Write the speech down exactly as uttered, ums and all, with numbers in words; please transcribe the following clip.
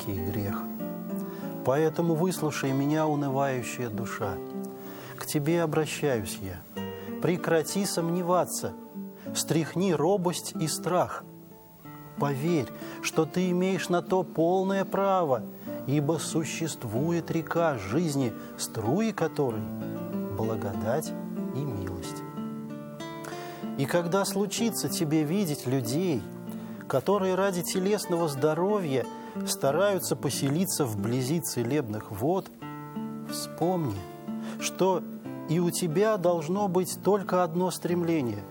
тяжкий грех. Поэтому выслушай меня, унывающая душа. К тебе обращаюсь я. Прекрати сомневаться, стряхни робость и страх. Поверь, что ты имеешь на то полное право, ибо существует река жизни, струи которой – благодать и милость. И когда случится тебе видеть людей, которые ради телесного здоровья стараются поселиться вблизи целебных вод, вспомни, что и у тебя должно быть только одно стремление